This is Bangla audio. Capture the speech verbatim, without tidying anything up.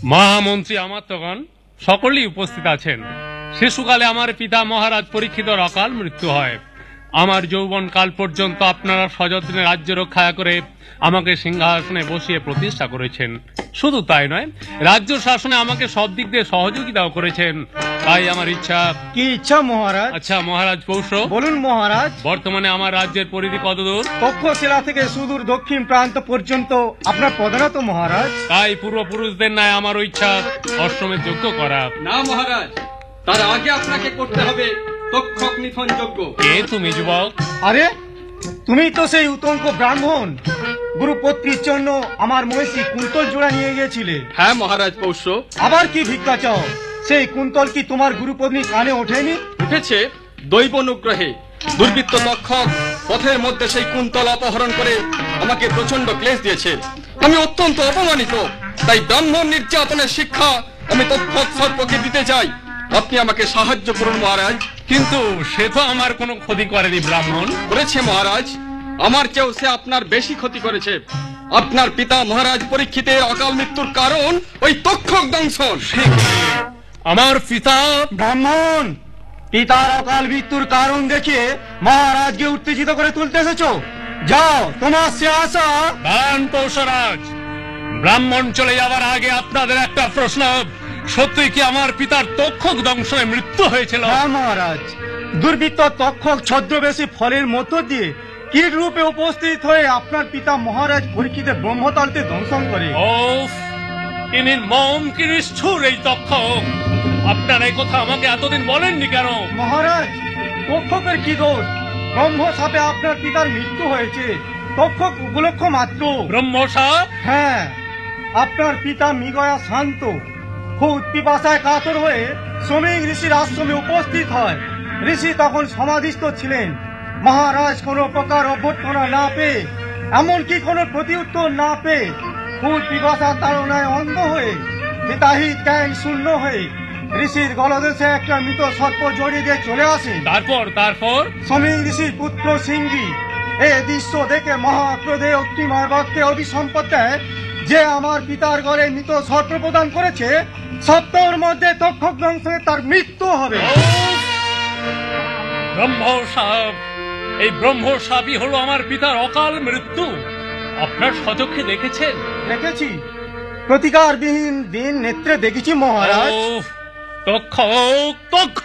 মহামন্ত্রী আমাত্যগণ সকলেই উপস্থিত আছেন। শিশুকালে আমার পিতা মহারাজ পরীক্ষিতর অকাল মৃত্যু হয়। আমার যৌবন কাল পর্যন্ত আপনারা সযত্নে রাজ্য রক্ষা করে আমাকে সিংহাসনে বসিয়ে প্রতিষ্ঠা করেছেন। শুধু তাই নয়, রাজ্য শাসনে আমাকে সব দিক দিয়ে সহযোগিতাও করেছেন। তাই আমার ইচ্ছা। কি ইচ্ছা মহারাজ? আচ্ছা মহারাজ পৌষ, বলুন মহারাজ। বর্তমানে আমার রাজ্যের পরিধি কতদূর? তক্ষশিলা থেকে সুদূর দক্ষিণ প্রান্ত পর্যন্ত আপনার প্রধানত মহারাজ। তাই পূর্বপুরুষদের ন্যায় আমার ইচ্ছা অষ্টমের যজ্ঞ করা। না মহারাজ, তার আগে আপনাকে করতে হবে তক্ষক নিধন যজ্ঞ। কে তুমি যুবক? আরে তুমি তো সেই উতঙ্ক ব্রাহ্মণ, গুরুপত্রীর জন্য আমার মহিষী কুন্তল জোড়া নিয়ে গিয়েছিলে। হ্যাঁ মহারাজ পৌষ্য। আবার কি ভিক্ষা চাও? সেই কুন্তল কি তোমার গুরুপত্নীর কানে ওঠেনি? উঠেছে দৈব অনুগ্রহে। দুর্বৃত্ত তক্ষক পথের মধ্যে সেই কুন্তল অপহরণ করে আমাকে প্রচন্ড ক্লেশ দিয়েছে। আমি অত্যন্ত অপমানিত। তাই ব্রাহ্মণ নির্যাতনের শিক্ষা আমি তক্ষক সর্পকে দিতে চাই। আপনি আমাকে সাহায্য করুন মহারাজ। কিন্তু সে তো আমার কোনো ক্ষতি করেনি। ব্রাহ্মণ করেছে মহারাজ, আমার চেয়েও সে আপনার বেশি ক্ষতি করেছে। আপনার পিতা মহারাজ পরীক্ষিতের অকাল মৃত্যুর কারণ ওই তক্ষক দংশন। আমার পিতা ব্রাহ্মণ, পিতার অকাল মৃত্যুর কারণ দেখিয়ে মহারাজকে উত্তেজিত করে তুলতে এসেছো। যাও, তোমার সে আশা। দান পৌষরাজ, ব্রাহ্মণ চলে যাওয়ার আগে আপনাদের একটা প্রশ্ন। সত্যি কি আমার পিতার তক্ষক দংশনে মৃত্যু হয়েছিল? হ্যাঁ মহারাজ, দুর্বৃত্ত তক্ষক ছদ্মবেশী ফলের মধ্য দিয়ে কীট রূপে উপস্থিত হয়ে আপনার পিতা মহারাজ পরীক্ষিতের ব্রহ্মতালতে দংশন করে। ওফ, কি নির্মম, কি নিষ্ঠুর এই তক্ষক! আপনার এই কথা আমাকে এতদিন বলেননি কেন? মহারাজ, তক্ষকের কি দোষ? ব্রহ্ম সাপে আপনার পিতার মৃত্যু হয়েছে। তক্ষক উপলক্ষ মাত্র। ব্রহ্ম সাপ? হ্যাঁ, আপনার পিতা মৃগয়া শান্ত খুব পিপাসায় কাতর হয়ে শ্রমিক ঋষির আশ্রমে উপস্থিত হয়। ঋষি তখন সমাধিস্থ ছিলেন। মহারাজ কোন প্রকার অভ্যর্থনা না পেয়ে, এমনকি কোন প্রতিউত্তর না পেয়ে, খুব পিপাসার তাড়নায় অন্ধ হয়ে, পিতাহিত জ্ঞান শূন্য হয়ে ঋষির গলদেশে একটা মৃত সর্প জড়িয়ে দিয়ে চলে আসেন। তারপর তারপর শ্রমিক ঋষির পুত্র সিংহী এই দৃশ্য দেখে মহাক্রোধে অগ্নিময় বাক্যে অভিসম্পদ দেয় যে আমার পিতার ঘরে মৃত সর্প প্রদান করেছে, সপ্তাহের মধ্যে তক্ষক দংশনে তার মৃত্যু হবে। ব্রহ্ম সাপ, এই ব্রহ্ম সাপই হলো আমার পিতার অকাল মৃত্যু। আপনার সচক্ষে দেখেছেন? দেখেছি, প্রতিকারবিহীন দিন নেত্রে দেখেছি মহারাজ। তক্ষক তক্ষক